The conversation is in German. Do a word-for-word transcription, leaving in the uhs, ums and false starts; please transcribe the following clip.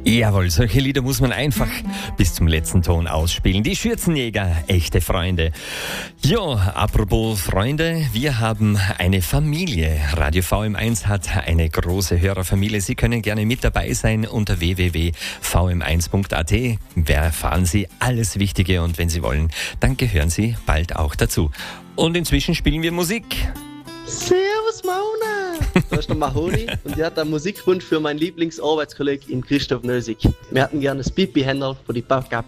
Jawohl, solche Lieder muss man einfach bis zum letzten Ton ausspielen. Die Schürzenjäger, echte Freunde. Jo, apropos Freunde, wir haben eine Familie. Radio V M eins hat eine große Hörerfamilie. Sie können gerne mit dabei sein unter w w w punkt v m eins punkt a t. Da erfahren Sie alles Wichtige und wenn Sie wollen, dann gehören Sie bald auch dazu. Und inzwischen spielen wir Musik. Servus Mauna! Da ist der Mahoni und der hat einen Musikwunsch für meinen Lieblingsarbeitskollegen Christoph Nösig. Wir hätten gerne das Pipi-Händel von die Backup.